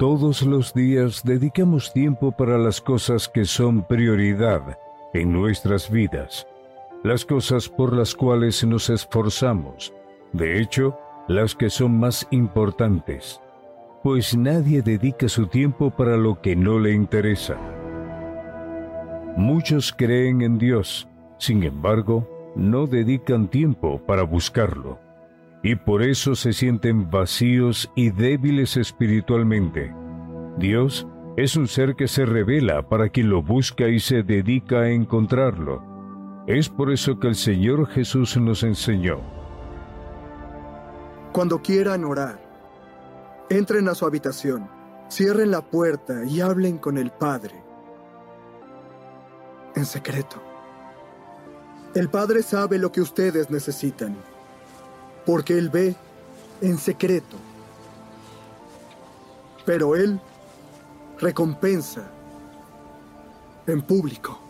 Todos los días dedicamos tiempo para las cosas que son prioridad en nuestras vidas, las cosas por las cuales nos esforzamos, de hecho, las que son más importantes, pues nadie dedica su tiempo para lo que no le interesa. Muchos creen en Dios, sin embargo, no dedican tiempo para buscarlo, y por eso se sienten vacíos y débiles espiritualmente. Dios es un ser que se revela para quien lo busca y se dedica a encontrarlo. Es por eso que el Señor Jesús nos enseñó: cuando quieran orar, entren a su habitación, cierren la puerta y hablen con el Padre en secreto. El Padre sabe lo que ustedes necesitan, porque Él ve en secreto. Pero Él recompensa en público.